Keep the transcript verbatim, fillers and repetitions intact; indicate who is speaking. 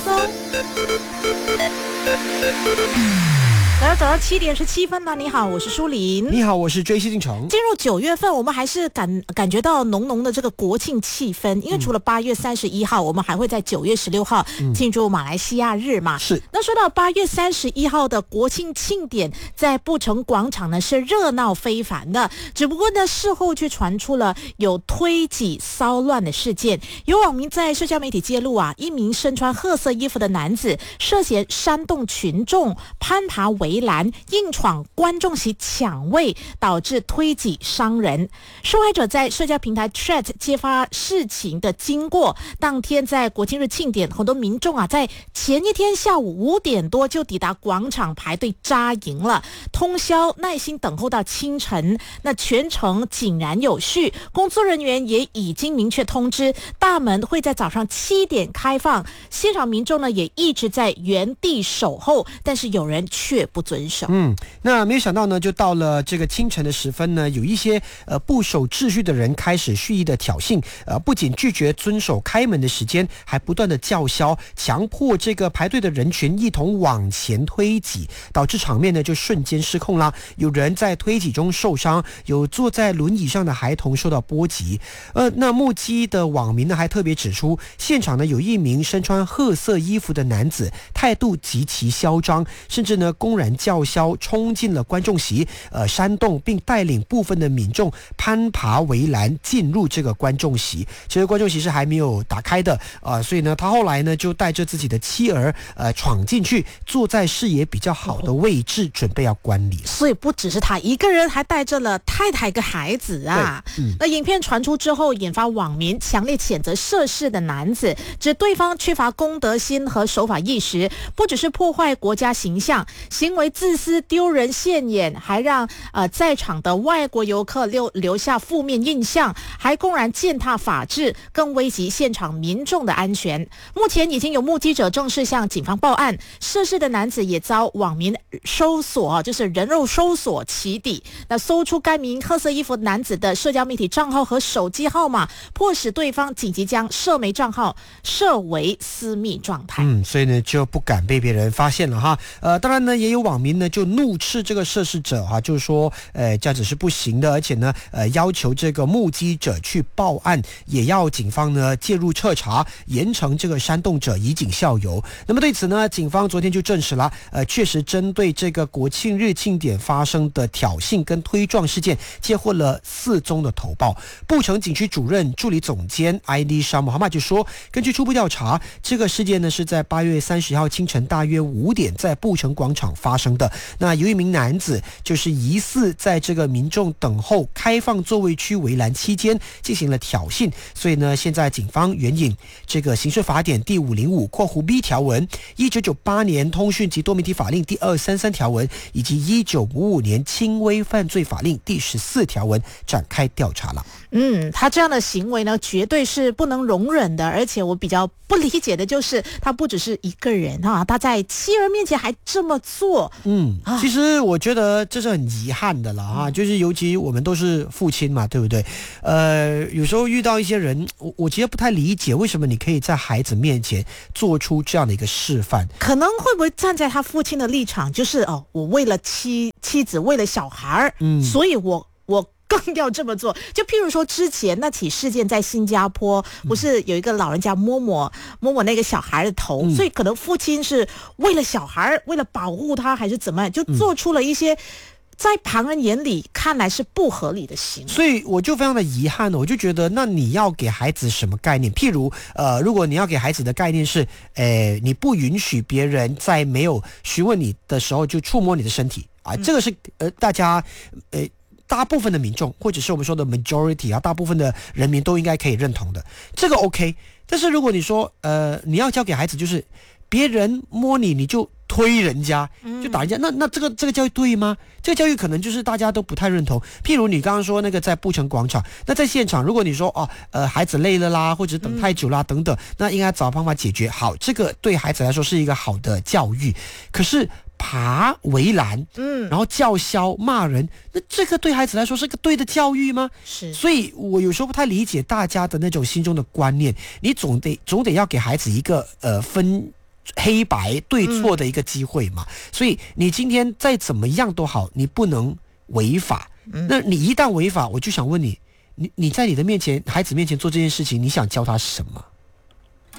Speaker 1: 松。来到早上七点十七分了，你好，我是舒琳。
Speaker 2: 你好，我是追西进城。
Speaker 1: 进入九月份，我们还是感感觉到浓浓的这个国庆气氛，因为除了八月三十一号，我们还会在九月十六号庆祝马来西亚日嘛。
Speaker 2: 是。
Speaker 1: 那说到八月三十一号的国庆庆典，在布城广场呢是热闹非凡的，只不过呢事后却传出了有推挤骚乱的事件，有网民在社交媒体揭露啊，一名身穿褐色衣服的男子涉嫌煽动群众攀爬围栏，硬闯观众席抢位，导致推挤伤人。受害者在社交平台 Threads 揭发事情的经过。当天在国庆日庆典，很多民众啊在前一天下午五点多就抵达广场排队扎营了，通宵耐心等候到清晨。那全程井然有序，工作人员也已经明确通知，大门会在早上七点开放。现场民众呢也一直在原地守候，但是有人却不遵守。
Speaker 2: 嗯，那没有想到呢，就到了这个清晨的时分呢，有一些呃不守秩序的人开始蓄意的挑衅，呃，不仅拒绝遵守开门的时间，还不断的叫嚣，强迫这个排队的人群一同往前推挤，导致场面呢就瞬间失控啦。有人在推挤中受伤，有坐在轮椅上的孩童受到波及。呃，那目击的网民呢还特别指出，现场呢有一名身穿褐色衣服的男子，态度极其嚣张，甚至呢公然叫嚣，冲进了观众席，呃，煽动并带领部分的民众攀爬围栏进入这个观众席。其实观众席是还没有打开的啊、呃，所以呢，他后来呢就带着自己的妻儿呃闯进去，坐在视野比较好的位置，准备要观礼。
Speaker 1: 所以不只是他一个人，还带着了太太跟孩子啊。嗯、那影片传出之后，引发网民强烈谴责涉事的男子，指对方缺乏公德心和守法意识，不只是破坏国家形象，行为自私、丢人现眼，还让呃在场的外国游客留留下负面印象，还公然践踏法治，更危及现场民众的安全。目前已经有目击者正式向警方报案，涉事的男子也遭网民搜索，就是人肉搜索起底，那搜出该名褐色衣服男子的社交媒体账号和手机号码，迫使对方紧急将社媒账号设为私密状态。
Speaker 2: 嗯，所以呢就不敢被别人发现了哈。呃，当然呢也有网民呢就怒斥这个涉事者哈，就是说，呃，这样子是不行的，而且呢，呃，要求这个目击者去报案，也要警方呢介入彻查，严惩这个煽动者，以儆效尤。那么对此呢，警方昨天就证实了，呃，确实针对这个国庆日庆典发生的挑衅跟推撞事件，接获了四宗的投报。布城警区主任助理总监艾丽莎穆哈马就说，根据初步调查，这个事件呢是在八月三十号清晨大约五点在布城广场发生的。那有一名男子就是疑似在这个民众等候开放座位区围栏期间进行了挑衅，所以呢，现在警方援引这个刑事法典第五零五括弧 B 条文、一九九八年通讯及多媒体法令第二三三条文以及一九五五年轻微犯罪法令第十四条文展开调查了。
Speaker 1: 嗯，他这样的行为呢，绝对是不能容忍的。而且我比较不理解的就是，他不只是一个人啊，他在妻儿面前还这么做。
Speaker 2: 嗯，啊、其实我觉得这是很遗憾的了啊，就是尤其我们都是父亲嘛，对不对？呃，有时候遇到一些人，我我其实不太理解，为什么你可以在孩子面前做出这样的一个示范？
Speaker 1: 可能会不会站在他父亲的立场，就是哦，我为了妻妻子，为了小孩，嗯，所以我我。更要这么做。就譬如说之前那起事件在新加坡，不是有一个老人家摸摸摸摸那个小孩的头、嗯、所以可能父亲是为了小孩，为了保护他还是怎么样，就做出了一些在旁人眼里看来是不合理的行为。
Speaker 2: 所以我就非常的遗憾，我就觉得那你要给孩子什么概念？譬如呃，如果你要给孩子的概念是呃，你不允许别人在没有询问你的时候就触摸你的身体啊、嗯，这个是呃大家呃大部分的民众，或者是我们说的 majority 啊，大部分的人民都应该可以认同的，这个 OK。但是如果你说呃你要教给孩子就是别人摸你你就推人家，就打人家，那那这个这个教育对吗？这个教育可能就是大家都不太认同。譬如你刚刚说那个在布城广场，那在现场，如果你说哦呃孩子累了啦，或者等太久啦等等，那应该找办法解决。好，这个对孩子来说是一个好的教育。可是爬围栏，嗯，然后叫嚣骂人，那这个对孩子来说是个对的教育吗？
Speaker 1: 是，
Speaker 2: 所以我有时候不太理解大家的那种心中的观念。你总得总得要给孩子一个呃分黑白对错的一个机会嘛。嗯、所以你今天再怎么样都好，你不能违法。嗯、那你一旦违法，我就想问你，你你在你的面前孩子面前做这件事情，你想教他什么？